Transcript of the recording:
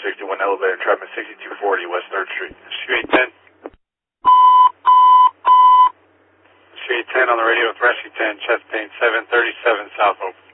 461 elevator, traffic 6240 West 3rd Street. Street 10. Street 10 on the radio with Rescue 10, chest pain 737 South Open.